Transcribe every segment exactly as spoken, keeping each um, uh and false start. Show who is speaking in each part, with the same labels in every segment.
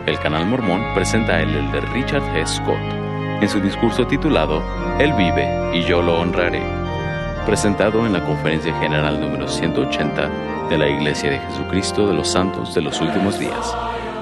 Speaker 1: El Canal Mormón presenta el elder Richard G. Scott en su discurso titulado Él vive y yo lo honraré, presentado en la Conferencia General número ciento ochenta de la Iglesia de Jesucristo de los Santos de los Últimos Días.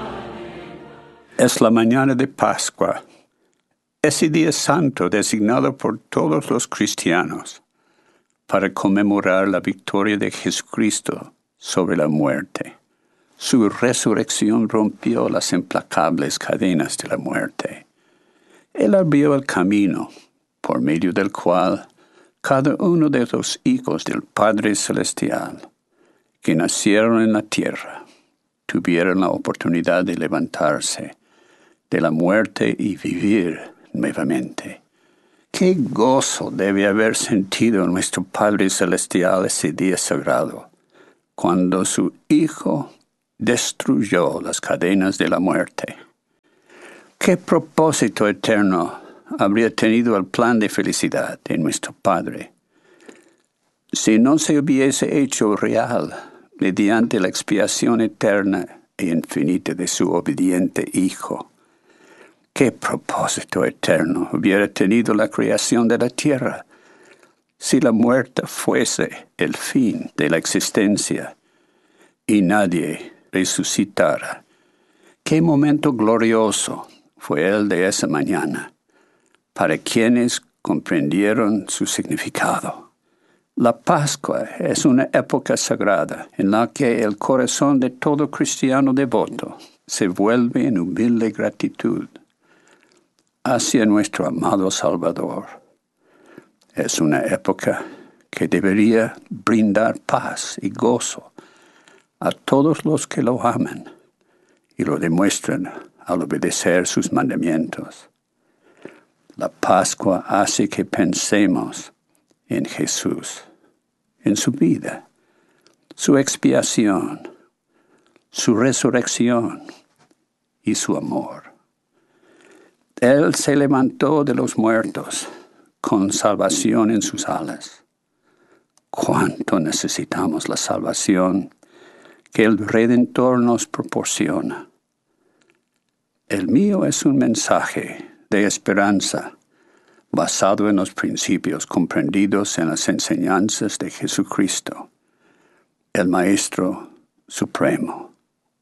Speaker 2: Es la mañana de Pascua, ese día santo designado por todos los cristianos para conmemorar la victoria de Jesucristo sobre la muerte. Su resurrección rompió las implacables cadenas de la muerte. Él abrió el camino por medio del cual cada uno de los hijos del Padre Celestial que nacieron en la tierra tuvieron la oportunidad de levantarse de la muerte y vivir nuevamente. ¡Qué gozo debe haber sentido nuestro Padre Celestial ese día sagrado, cuando su Hijo destruyó las cadenas de la muerte! ¿Qué propósito eterno habría tenido el plan de felicidad de nuestro Padre si no se hubiese hecho real mediante la expiación eterna e infinita de su obediente Hijo? ¿Qué propósito eterno hubiera tenido la creación de la tierra si la muerte fuese el fin de la existencia y nadie resucitara? ¡Qué momento glorioso fue el de esa mañana para quienes comprendieron su significado! La Pascua es una época sagrada en la que el corazón de todo cristiano devoto se vuelve en humilde gratitud hacia nuestro amado Salvador. Es una época que debería brindar paz y gozo a todos los que lo aman y lo demuestran al obedecer sus mandamientos. La Pascua hace que pensemos en Jesús, en su vida, su expiación, su resurrección y su amor. Él se levantó de los muertos con salvación en sus alas. ¿Cuánto necesitamos la salvación que el Redentor nos proporciona? El mío es un mensaje de esperanza basado en los principios comprendidos en las enseñanzas de Jesucristo, el Maestro Supremo.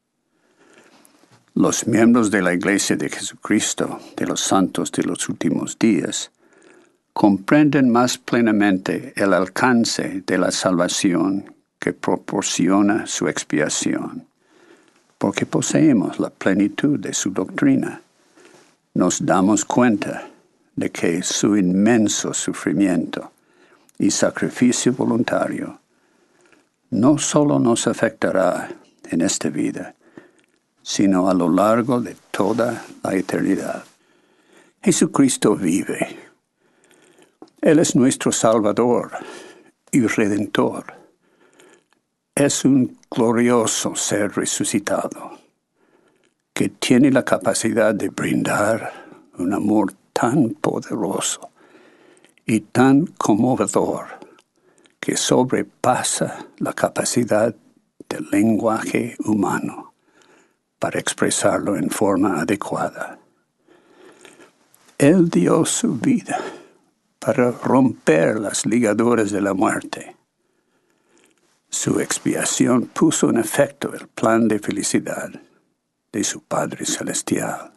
Speaker 2: Los miembros de la Iglesia de Jesucristo de los Santos de los Últimos Días comprenden más plenamente el alcance de la salvación que proporciona su expiación, porque poseemos la plenitud de su doctrina. Nos damos cuenta de que su inmenso sufrimiento y sacrificio voluntario no solo nos afectará en esta vida, sino a lo largo de toda la eternidad. Jesucristo vive. Él es nuestro Salvador y Redentor. Es un glorioso ser resucitado que tiene la capacidad de brindar un amor tan poderoso y tan conmovedor que sobrepasa la capacidad del lenguaje humano para expresarlo en forma adecuada. Él dio su vida para romper las ligaduras de la muerte. Su expiación puso en efecto el plan de felicidad de su Padre Celestial.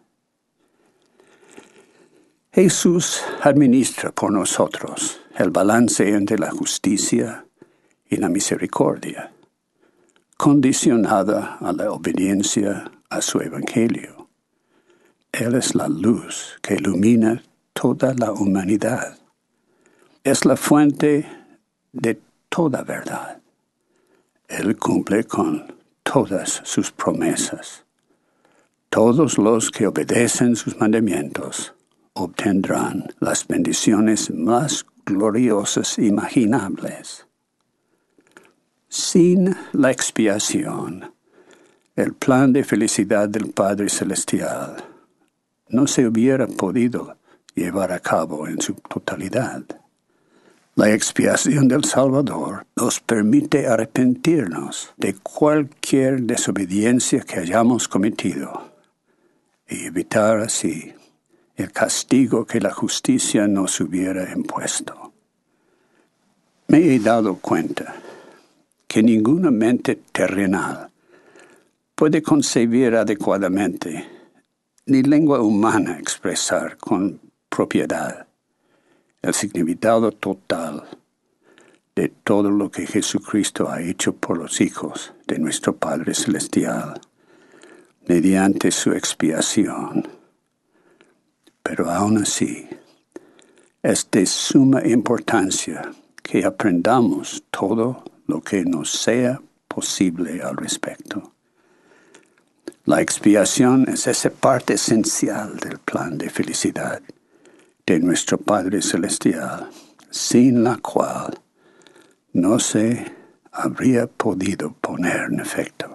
Speaker 2: Jesús administra por nosotros el balance entre la justicia y la misericordia, condicionada a la obediencia a su Evangelio. Él es la luz que ilumina toda la humanidad. Es la fuente de toda verdad. Él cumple con todas sus promesas. Todos los que obedecen sus mandamientos obtendrán las bendiciones más gloriosas imaginables. Sin la expiación, el plan de felicidad del Padre Celestial no se hubiera podido llevar a cabo en su totalidad. La expiación del Salvador nos permite arrepentirnos de cualquier desobediencia que hayamos cometido y evitar así el castigo que la justicia nos hubiera impuesto. Me he dado cuenta que ninguna mente terrenal puede concebir adecuadamente, ni lengua humana expresar con propiedad el significado total de todo lo que Jesucristo ha hecho por los hijos de nuestro Padre Celestial mediante su expiación. Pero aún así, es de suma importancia que aprendamos todo lo que nos sea posible al respecto. La expiación es esa parte esencial del plan de felicidad de nuestro Padre Celestial, sin la cual no se habría podido poner en efecto.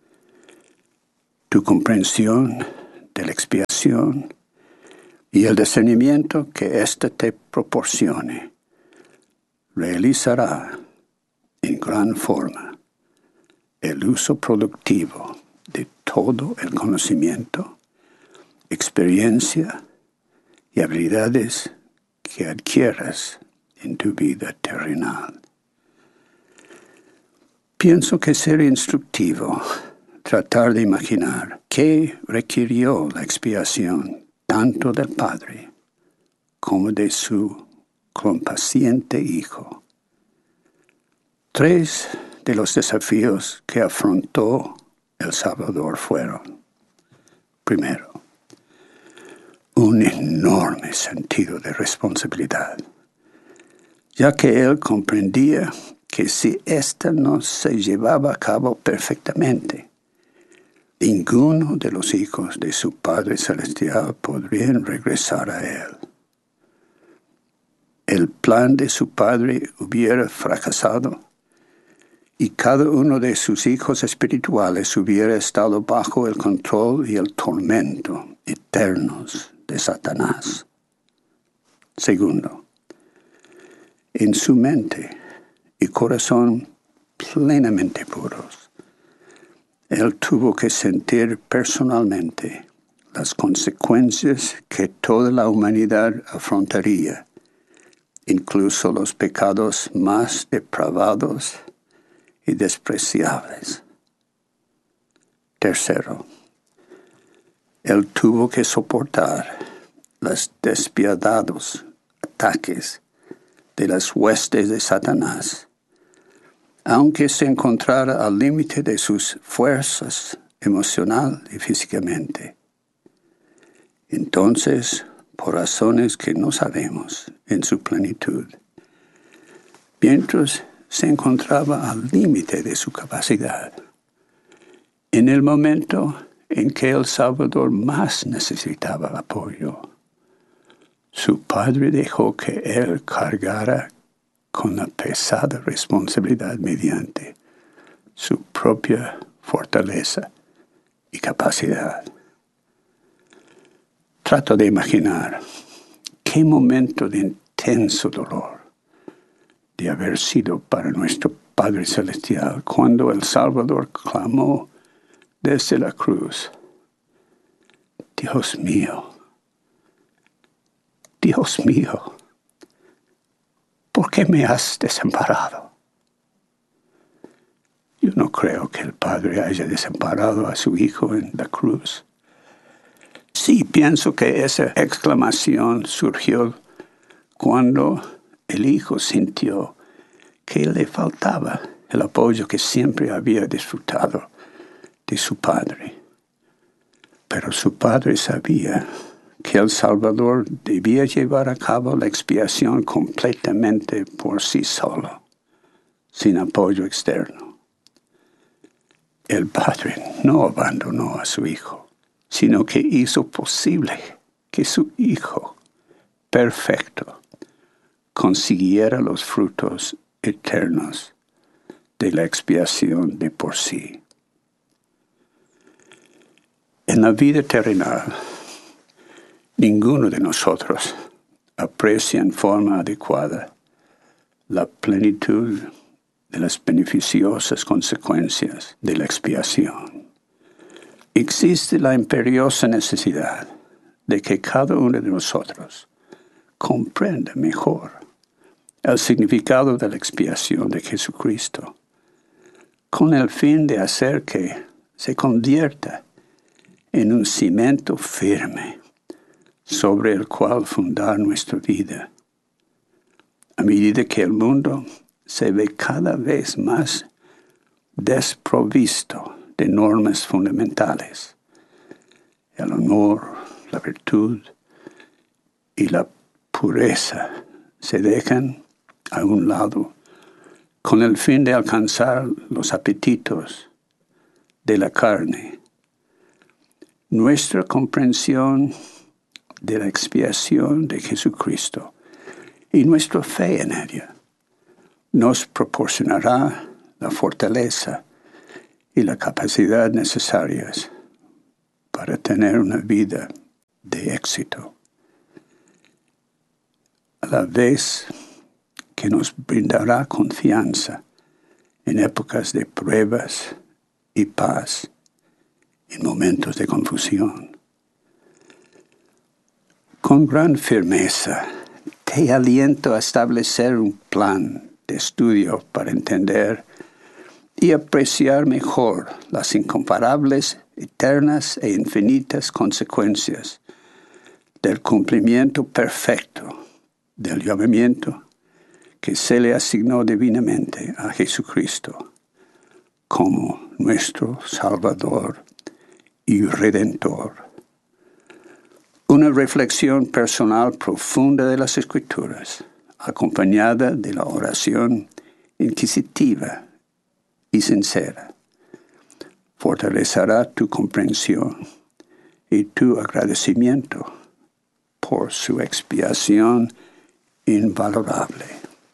Speaker 2: Tu comprensión de la expiación y el discernimiento que ésta te proporcione realizará en gran forma el uso productivo de todo el conocimiento, experiencia y habilidades que adquieras en tu vida terrenal. Pienso que sería instructivo tratar de imaginar qué requirió la expiación tanto del Padre como de su compaciente Hijo. Tres de los desafíos que afrontó el Salvador fueron: primero, un enorme sentido de responsabilidad, ya que él comprendía que si ésta no se llevaba a cabo perfectamente, ninguno de los hijos de su Padre Celestial podrían regresar a él. El plan de su Padre hubiera fracasado y cada uno de sus hijos espirituales hubiera estado bajo el control y el tormento eternos de Satanás. Segundo, en su mente y corazón plenamente puros, él tuvo que sentir personalmente las consecuencias que toda la humanidad afrontaría, incluso los pecados más depravados y despreciables. Tercero, él tuvo que soportar los despiadados ataques de las huestes de Satanás, aunque se encontrara al límite de sus fuerzas emocional y físicamente. Entonces, por razones que no sabemos en su plenitud, mientras se encontraba al límite de su capacidad, en el momento en que el Salvador más necesitaba apoyo, su Padre dejó que él cargara con la pesada responsabilidad mediante su propia fortaleza y capacidad. Trato de imaginar qué momento de intenso dolor de haber sido para nuestro Padre Celestial cuando el Salvador clamó desde la cruz: Dios mío, Dios mío, ¿por qué me has desamparado? Yo no creo que el Padre haya desamparado a su Hijo en la cruz. Sí, pienso que esa exclamación surgió cuando el Hijo sintió que le faltaba el apoyo que siempre había disfrutado de su Padre. Pero su Padre sabía que el Salvador debía llevar a cabo la expiación completamente por sí solo, sin apoyo externo. El Padre no abandonó a su Hijo, sino que hizo posible que su Hijo perfecto consiguiera los frutos eternos de la expiación de por sí. En la vida terrenal, ninguno de nosotros aprecia en forma adecuada la plenitud de las beneficiosas consecuencias de la expiación. Y Existe la imperiosa necesidad de que cada uno de nosotros comprenda mejor el significado de la expiación de Jesucristo, con el fin de hacer que se convierta en un cimiento firme sobre el cual fundar nuestra vida. A medida que el mundo se ve cada vez más desprovisto de normas fundamentales, el honor, la virtud y la pureza se dejan a un lado con el fin de alcanzar los apetitos de la carne. Nuestra comprensión de la expiación de Jesucristo y nuestra fe en ella nos proporcionará la fortaleza y la capacidad necesarias para tener una vida de éxito, a la vez que nos brindará confianza en épocas de pruebas y paz en momentos de confusión. Con gran firmeza te aliento a establecer un plan de estudio para entender y apreciar mejor las incomparables, eternas e infinitas consecuencias del cumplimiento perfecto del llamamiento que se le asignó divinamente a Jesucristo como nuestro Salvador y Redentor. Una reflexión personal profunda de las Escrituras, acompañada de la oración inquisitiva y sincera, fortalecerá tu comprensión y tu agradecimiento por su expiación invalorable.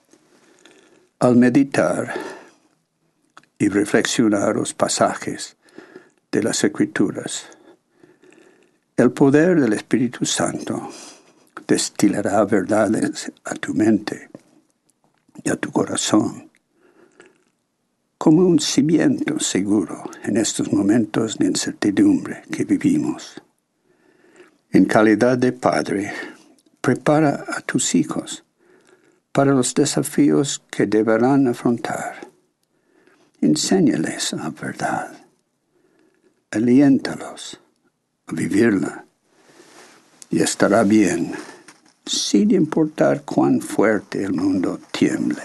Speaker 2: Al meditar y reflexionar los pasajes de las Escrituras, el poder del Espíritu Santo destilará verdades a tu mente y a tu corazón como un cimiento seguro en estos momentos de incertidumbre que vivimos. En calidad de padre, prepara a tus hijos para los desafíos que deberán afrontar. Enséñales la verdad. Aliéntalos a vivirla y estará bien, sin importar cuán fuerte el mundo tiemble.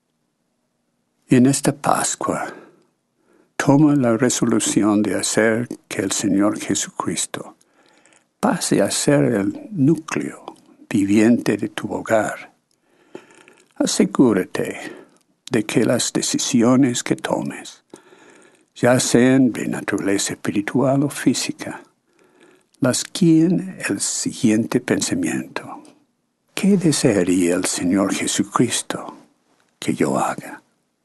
Speaker 2: En esta Pascua, toma la resolución de hacer que el Señor Jesucristo pase a ser el núcleo viviente de tu hogar. Asegúrate de que las decisiones que tomes, ya sean de naturaleza espiritual o física, las guíen el siguiente pensamiento: ¿qué desearía el Señor Jesucristo que yo haga?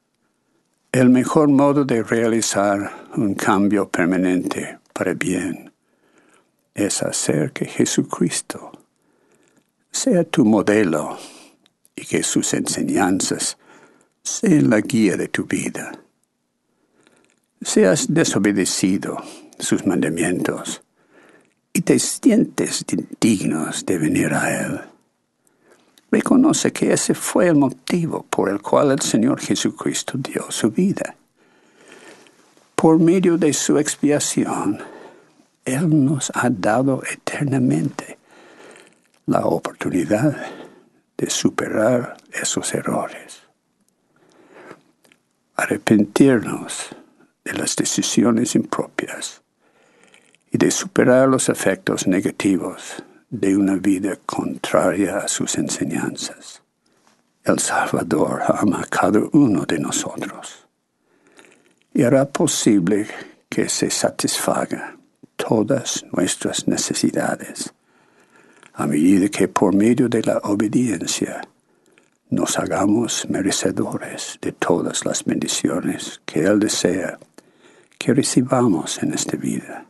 Speaker 2: El mejor modo de realizar un cambio permanente para bien es hacer que Jesucristo sea tu modelo y que sus enseñanzas sean la guía de tu vida. Si has desobedecido sus mandamientos y te sientes dignos de venir a Él, reconoce que ese fue el motivo por el cual el Señor Jesucristo dio su vida. Por medio de su expiación, Él nos ha dado eternamente la oportunidad de superar esos errores. Arrepentirnos de las decisiones impropias y de superar los efectos negativos de una vida contraria a sus enseñanzas. El Salvador ama a cada uno de nosotros y hará posible que se satisfagan todas nuestras necesidades, a medida que por medio de la obediencia nos hagamos merecedores de todas las bendiciones que Él desea que recibamos en esta vida.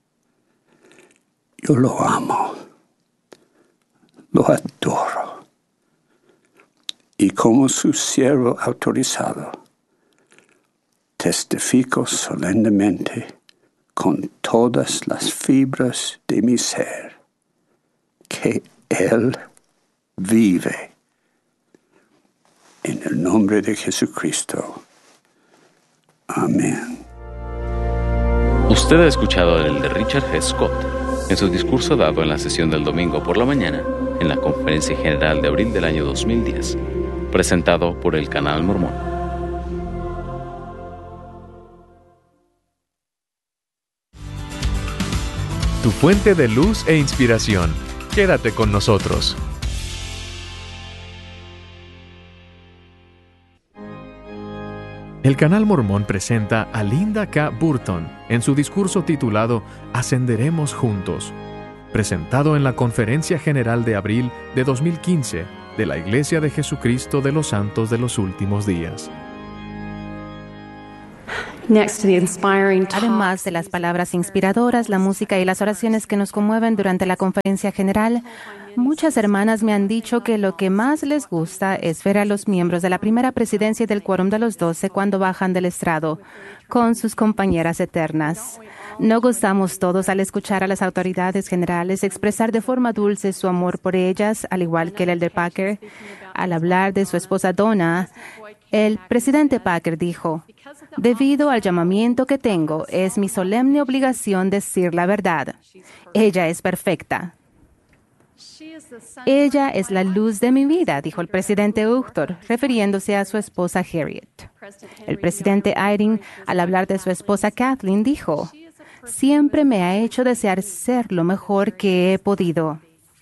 Speaker 2: Yo lo amo, lo adoro, y como su siervo autorizado, testifico solemnemente con todas las fibras de mi ser que Él vive. En el nombre de Jesucristo. Amén.
Speaker 1: Usted ha escuchado el de Richard G. Scott en su discurso dado en la sesión del domingo por la mañana en la Conferencia General de abril del año dos mil diez, presentado por el Canal Mormón.
Speaker 3: Tu fuente de luz e inspiración. Quédate con nosotros. El Canal Mormón presenta a Linda K. Burton en su discurso titulado Ascenderemos Juntos, presentado en la Conferencia General de abril de dos mil quince de la Iglesia de Jesucristo de los Santos de los Últimos Días.
Speaker 4: Además de las palabras inspiradoras, la música y las oraciones que nos conmueven durante la conferencia general, muchas hermanas me han dicho que lo que más les gusta es ver a los miembros de la primera presidencia y del Quórum de los Doce cuando bajan del estrado con sus compañeras eternas. No gozamos todos al escuchar a las autoridades generales expresar de forma dulce su amor por ellas, al igual que el elder Packer. Al hablar de su esposa Donna, el presidente Packer dijo: debido al llamamiento que tengo, es mi solemne obligación decir la verdad. Ella es perfecta. Ella es la luz de mi vida, dijo el presidente Uchtdorf, refiriéndose a su esposa Harriet. El presidente Eyring, al hablar de su esposa Kathleen, dijo: siempre me ha hecho desear ser lo mejor que he podido.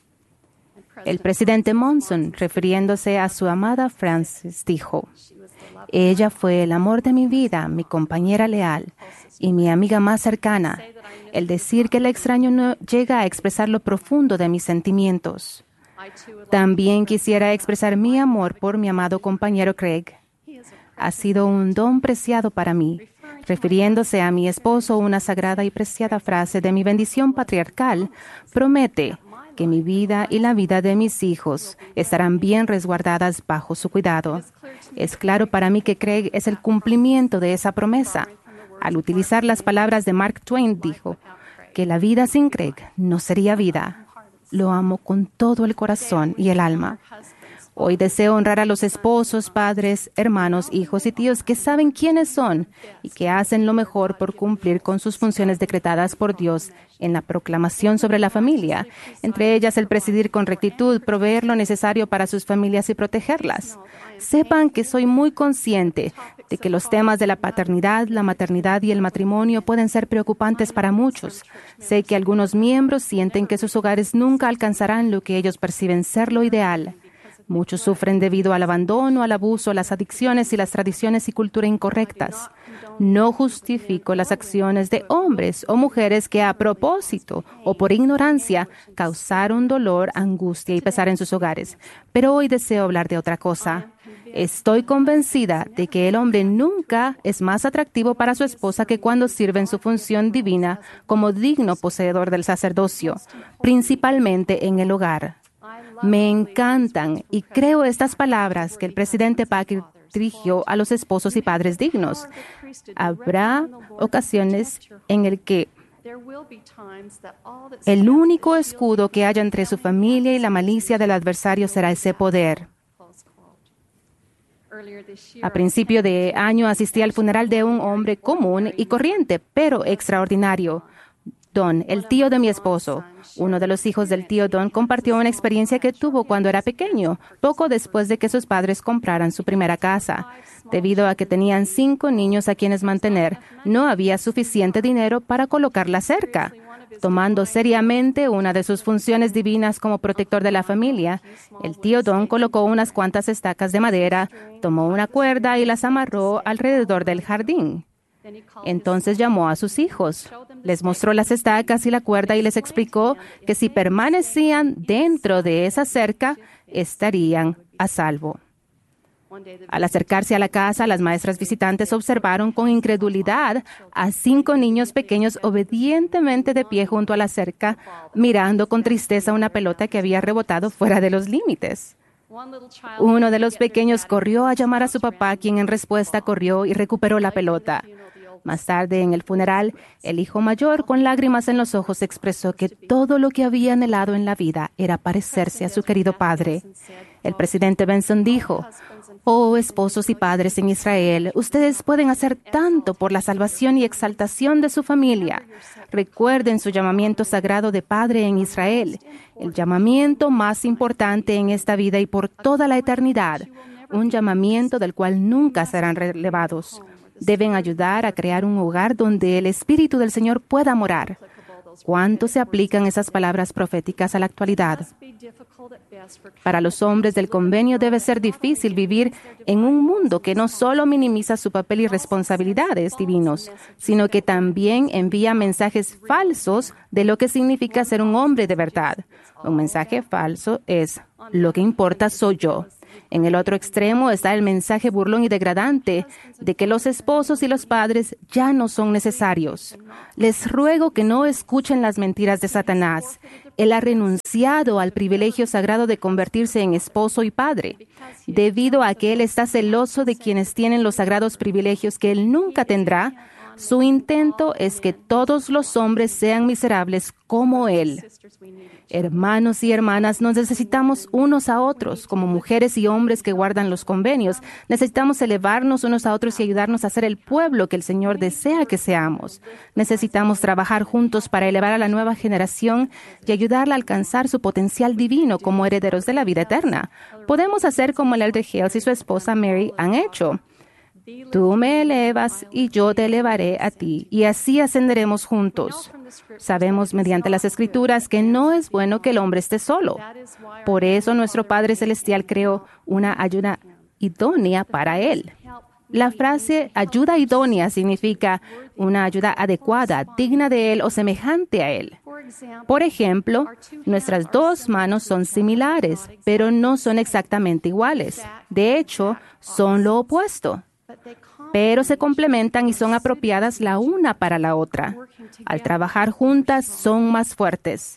Speaker 4: El presidente Monson, refiriéndose a su amada Frances, dijo: ella fue el amor de mi vida, mi compañera leal y mi amiga más cercana. El decir que la extraño no llega a expresar lo profundo de mis sentimientos. También quisiera expresar mi amor por mi amado compañero Craig. Ha sido un don preciado para mí. Refiriéndose a mi esposo, una sagrada y preciada frase de mi bendición patriarcal promete que mi vida y la vida de mis hijos estarán bien resguardadas bajo su cuidado. Es claro para mí que Craig es el cumplimiento de esa promesa. Al utilizar las palabras de Mark Twain, dijo que la vida sin Craig no sería vida. Lo amo con todo el corazón y el alma. Hoy deseo honrar a los esposos, padres, hermanos, hijos y tíos que saben quiénes son y que hacen lo mejor por cumplir con sus funciones decretadas por Dios en la proclamación sobre la familia, entre ellas el presidir con rectitud, proveer lo necesario para sus familias y protegerlas. Sepan que soy muy consciente de que los temas de la paternidad, la maternidad y el matrimonio pueden ser preocupantes para muchos. Sé que algunos miembros sienten que sus hogares nunca alcanzarán lo que ellos perciben ser lo ideal. Muchos sufren debido al abandono, al abuso, las adicciones y las tradiciones y cultura incorrectas. No justifico las acciones de hombres o mujeres que a propósito o por ignorancia causaron dolor, angustia y pesar en sus hogares. Pero hoy deseo hablar de otra cosa. Estoy convencida de que el hombre nunca es más atractivo para su esposa que cuando sirve en su función divina como digno poseedor del sacerdocio, principalmente en el hogar. Me encantan y creo estas palabras que el presidente Packer dirigió a los esposos y padres dignos. Habrá ocasiones en el que el único escudo que haya entre su familia y la malicia del adversario será ese poder. A principio de año asistí al funeral de un hombre común y corriente, pero extraordinario. Don, el tío de mi esposo. Uno de los hijos del tío Don compartió una experiencia que tuvo cuando era pequeño, poco después de que sus padres compraran su primera casa. Debido a que tenían cinco niños a quienes mantener, no había suficiente dinero para colocar la cerca. Tomando seriamente una de sus funciones divinas como protector de la familia, el tío Don colocó unas cuantas estacas de madera, tomó una cuerda y las amarró alrededor del jardín. Entonces llamó a sus hijos, les mostró las estacas y la cuerda y les explicó que si permanecían dentro de esa cerca, estarían a salvo. Al acercarse a la casa, las maestras visitantes observaron con incredulidad a cinco niños pequeños obedientemente de pie junto a la cerca, mirando con tristeza una pelota que había rebotado fuera de los límites. Uno de los pequeños corrió a llamar a su papá, quien en respuesta corrió y recuperó la pelota. Más tarde, en el funeral, el hijo mayor, con lágrimas en los ojos, expresó que todo lo que había anhelado en la vida era parecerse a su querido padre. El presidente Benson dijo: «Oh, esposos y padres en Israel, ustedes pueden hacer tanto por la salvación y exaltación de su familia. Recuerden su llamamiento sagrado de padre en Israel, el llamamiento más importante en esta vida y por toda la eternidad, un llamamiento del cual nunca serán relevados. Deben ayudar a crear un hogar donde el Espíritu del Señor pueda morar». ¿Cuánto se aplican esas palabras proféticas a la actualidad? Para los hombres del convenio debe ser difícil vivir en un mundo que no solo minimiza su papel y responsabilidades divinos, sino que también envía mensajes falsos de lo que significa ser un hombre de verdad. Un mensaje falso es: lo que importa soy yo. En el otro extremo está el mensaje burlón y degradante de que los esposos y los padres ya no son necesarios. Les ruego que no escuchen las mentiras de Satanás. Él ha renunciado al privilegio sagrado de convertirse en esposo y padre, debido a que él está celoso de quienes tienen los sagrados privilegios que él nunca tendrá. Su intento es que todos los hombres sean miserables como él. Hermanos y hermanas, nos necesitamos unos a otros, como mujeres y hombres que guardan los convenios. Necesitamos elevarnos unos a otros y ayudarnos a ser el pueblo que el Señor desea que seamos. Necesitamos trabajar juntos para elevar a la nueva generación y ayudarla a alcanzar su potencial divino como herederos de la vida eterna. Podemos hacer como el elder Hales y su esposa Mary han hecho. Tú me elevas y yo te elevaré a ti, y así ascenderemos juntos. Sabemos mediante las Escrituras que no es bueno que el hombre esté solo. Por eso nuestro Padre Celestial creó una ayuda idónea para él. La frase ayuda idónea significa una ayuda adecuada, digna de él o semejante a él. Por ejemplo, nuestras dos manos son similares, pero no son exactamente iguales. De hecho, son lo opuesto, pero se complementan y son apropiadas la una para la otra. Al trabajar juntas, son más fuertes.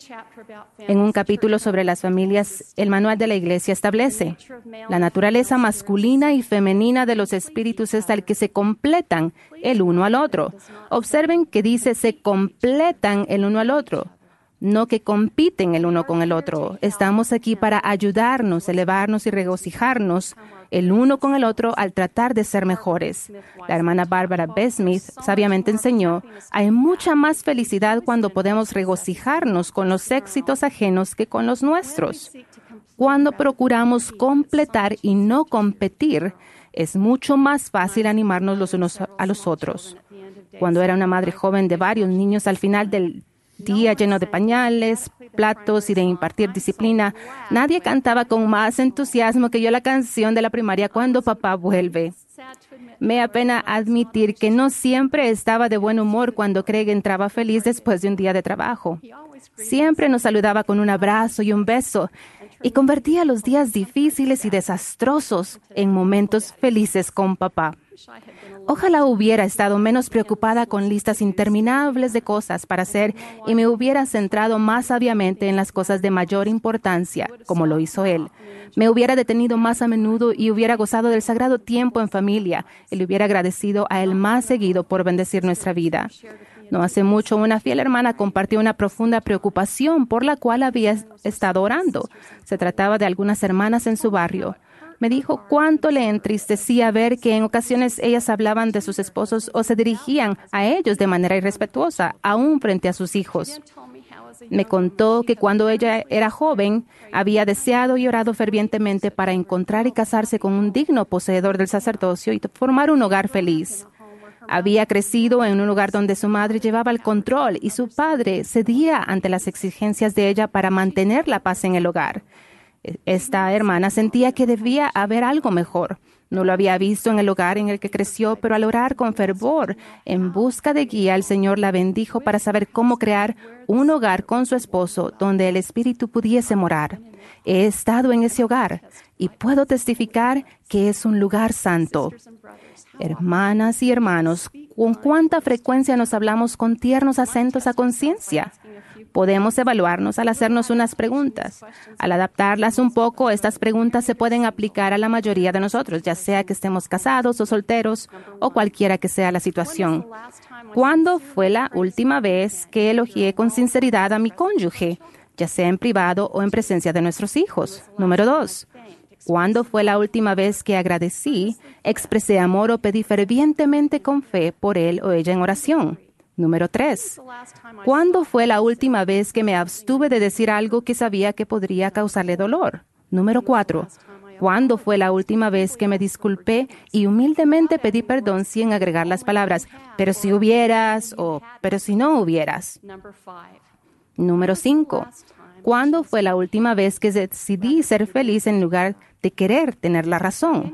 Speaker 4: En un capítulo sobre las familias, el manual de la Iglesia establece: la naturaleza masculina y femenina de los espíritus es tal que se completan el uno al otro. Observen que dice se completan el uno al otro, no que compiten el uno con el otro. Estamos aquí para ayudarnos, elevarnos y regocijarnos el uno con el otro al tratar de ser mejores. La hermana Barbara B. Smith sabiamente enseñó: hay mucha más felicidad cuando podemos regocijarnos con los éxitos ajenos que con los nuestros. Cuando procuramos completar y no competir, es mucho más fácil animarnos los unos a los otros. Cuando era una madre joven de varios niños, al final del día lleno de pañales, platos y de impartir disciplina, nadie cantaba con más entusiasmo que yo la canción de la primaria Cuando papá vuelve. Me apena admitir que no siempre estaba de buen humor cuando Craig entraba feliz después de un día de trabajo. Siempre nos saludaba con un abrazo y un beso y convertía los días difíciles y desastrosos en momentos felices con papá. Ojalá hubiera estado menos preocupada con listas interminables de cosas para hacer y me hubiera centrado más sabiamente en las cosas de mayor importancia, como lo hizo él. Me hubiera detenido más a menudo y hubiera gozado del sagrado tiempo en familia y le hubiera agradecido a él más seguido por bendecir nuestra vida. No hace mucho, una fiel hermana compartió una profunda preocupación por la cual había estado orando. Se trataba de algunas hermanas en su barrio. Me dijo cuánto le entristecía ver que en ocasiones ellas hablaban de sus esposos o se dirigían a ellos de manera irrespetuosa, aún frente a sus hijos. Me contó que cuando ella era joven, había deseado y orado fervientemente para encontrar y casarse con un digno poseedor del sacerdocio y formar un hogar feliz. Había crecido en un lugar donde su madre llevaba el control y su padre cedía ante las exigencias de ella para mantener la paz en el hogar. Esta hermana sentía que debía haber algo mejor. No lo había visto en el hogar en el que creció, pero al orar con fervor en busca de guía, el Señor la bendijo para saber cómo crear un hogar con su esposo donde el Espíritu pudiese morar. He estado en ese hogar y puedo testificar que es un lugar santo. Hermanas y hermanos, ¿Con cuánta frecuencia nos hablamos con tiernos acentos a conciencia? Podemos evaluarnos al hacernos unas preguntas. Al adaptarlas un poco, estas preguntas se pueden aplicar a la mayoría de nosotros, ya sea que estemos casados o solteros o cualquiera que sea la situación. ¿Cuándo fue la última vez que elogié con sinceridad a mi cónyuge, ya sea en privado o en presencia de nuestros hijos? Número dos. ¿Cuándo fue la última vez que agradecí, expresé amor o pedí fervientemente con fe por él o ella en oración? Número tres. ¿Cuándo fue la última vez que me abstuve de decir algo que sabía que podría causarle dolor? Número cuatro. ¿Cuándo fue la última vez que me disculpé y humildemente pedí perdón sin agregar las palabras, pero si hubieras o pero si no hubieras? Número cinco. ¿Cuándo fue la última vez que decidí ser feliz en lugar de querer tener la razón?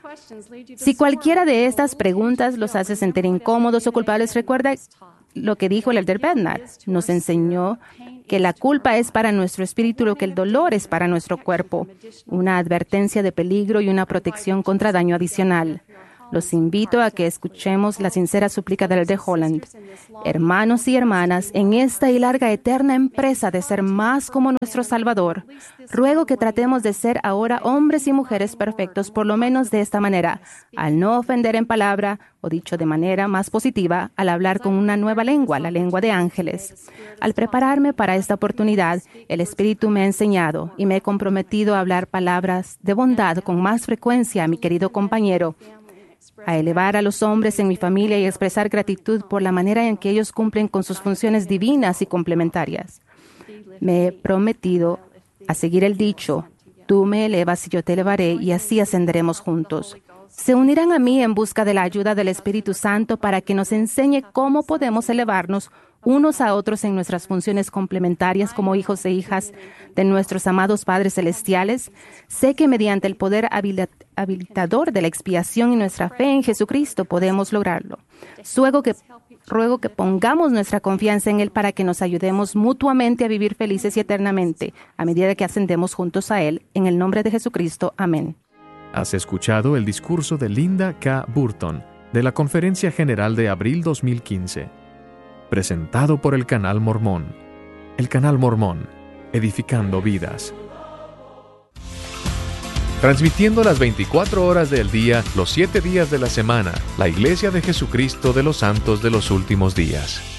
Speaker 4: Si cualquiera de estas preguntas los hace sentir incómodos o culpables, recuerda lo que dijo el Elder Bednar. Nos enseñó que la culpa es para nuestro espíritu lo que el dolor es para nuestro cuerpo, una advertencia de peligro y una protección contra daño adicional. Los invito a que escuchemos la sincera súplica del Elder Holland. Hermanos y hermanas, en esta y larga eterna empresa de ser más como nuestro Salvador, ruego que tratemos de ser ahora hombres y mujeres perfectos, por lo menos de esta manera, al no ofender en palabra, o dicho de manera más positiva, al hablar con una nueva lengua, la lengua de ángeles. Al prepararme para esta oportunidad, el Espíritu me ha enseñado y me he comprometido a hablar palabras de bondad con más frecuencia a mi querido compañero, a elevar a los hombres en mi familia y expresar gratitud por la manera en que ellos cumplen con sus funciones divinas y complementarias. Me he prometido a seguir el dicho, tú me elevas y yo te elevaré, y así ascenderemos juntos. Se unirán a mí en busca de la ayuda del Espíritu Santo para que nos enseñe cómo podemos elevarnos unos a otros en nuestras funciones complementarias como hijos e hijas de nuestros amados Padres Celestiales. Sé que mediante el poder habilitador de la expiación y nuestra fe en Jesucristo podemos lograrlo. Ruego que, ruego que pongamos nuestra confianza en Él para que nos ayudemos mutuamente a vivir felices y eternamente a medida que ascendemos juntos a Él. En el nombre de Jesucristo. Amén.
Speaker 3: Has escuchado el discurso de Linda K. Burton de la Conferencia General de abril dos mil quince, presentado por el Canal Mormón. El Canal Mormón, edificando vidas. Transmitiendo las veinticuatro horas del día, los siete días de la semana, la Iglesia de Jesucristo de los Santos de los Últimos Días.